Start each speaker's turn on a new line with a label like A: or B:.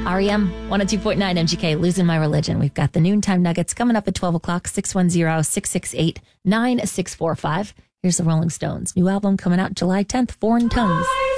A: REM 102.9 MGK, Losing My Religion. We've got the noontime nuggets coming up at 12 o'clock, 610-668-9645. Here's the Rolling Stones. New album coming out July 10th, Foreign Tongues.